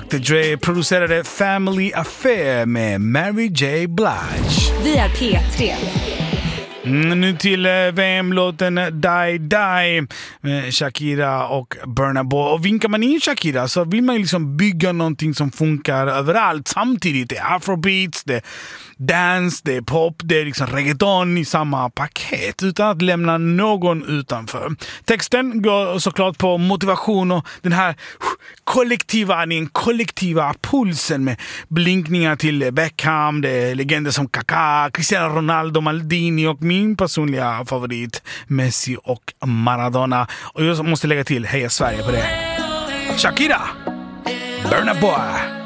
Dr. Dre producerade Family Affair med Mary J. Blige. Vi är P3. Nu till VM-låten Die Die med Shakira och Burna Boy. Och vinkar man in Shakira så vill man ju liksom bygga någonting som funkar överallt samtidigt. Det är afrobeats, det är dance, det är pop, det är liksom reggaeton i samma paket utan att lämna någon utanför. Texten går såklart på motivation och den här den kollektiva pulsen med blinkningar till Beckham, det är legender som Kaká, Cristiano Ronaldo, Maldini och min personliga favorit Messi och Maradona. Och jag måste lägga till Heja Sverige på det. Shakira, Burna Boy.